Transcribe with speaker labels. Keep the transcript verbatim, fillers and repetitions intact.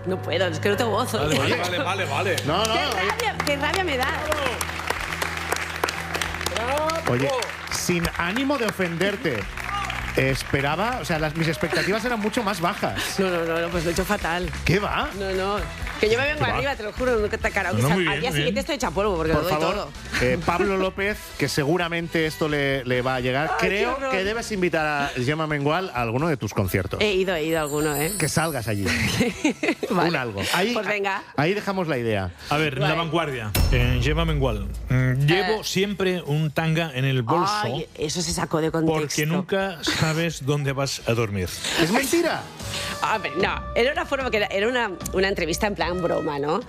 Speaker 1: No puedo, es que no tengo voz.
Speaker 2: Vale, vale, vale, vale, vale.
Speaker 3: No, no.
Speaker 1: ¡Qué rabia, qué rabia me da!
Speaker 3: Oye, sin ánimo de ofenderte, esperaba, o sea, las, mis expectativas eran mucho más bajas.
Speaker 1: No, no, no, no, pues lo he hecho fatal.
Speaker 3: ¿Qué va?
Speaker 1: No, no. Que yo me vengo arriba, te lo juro, nunca te karaoke.
Speaker 2: No, no, muy bien,
Speaker 1: Al día
Speaker 2: muy
Speaker 1: siguiente
Speaker 2: bien.
Speaker 1: estoy hecha polvo porque
Speaker 3: Por
Speaker 1: lo doy
Speaker 3: favor,
Speaker 1: todo.
Speaker 3: eh, Pablo López, que seguramente esto le, le va a llegar,
Speaker 1: Ay, qué
Speaker 3: creo
Speaker 1: horror.
Speaker 3: que debes invitar a Gemma Mengual a alguno de tus conciertos.
Speaker 1: He ido, he ido a alguno, ¿eh?
Speaker 3: Que salgas allí.
Speaker 1: Vale.
Speaker 3: Un algo. Ahí,
Speaker 1: Pues venga.
Speaker 3: Ahí dejamos la idea.
Speaker 2: A ver,
Speaker 1: Vale.
Speaker 2: la vanguardia. Eh, Gemma Mengual. Mm, llevo
Speaker 1: Eh.
Speaker 2: siempre un tanga en el bolso
Speaker 1: Ay, eso se sacó de contexto.
Speaker 2: porque nunca sabes dónde vas a dormir.
Speaker 3: ¿Es mentira?
Speaker 1: A ver, no, era una forma que era, era una, una entrevista en plan broma, ¿no?